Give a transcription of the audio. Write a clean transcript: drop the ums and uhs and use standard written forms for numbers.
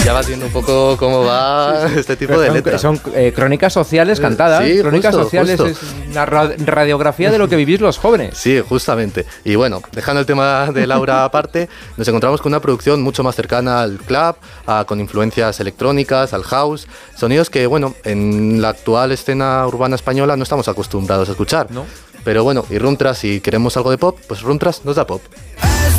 ya vas viendo un poco cómo va este tipo de letras. Son crónicas sociales cantadas. Sí, crónicas justo, sociales justo. es una radiografía de lo que vivís los jóvenes. Sí, justamente. Y bueno, dejando el tema de Laura aparte, nos encontramos con una producción mucho más cercana al club, con influencias electrónicas, al house, sonidos que, bueno, en la actual escena urbana española no estamos acostumbrados a escuchar. ¿No? Pero bueno, y Rumtras, si queremos algo de pop, pues Rumtras nos da pop.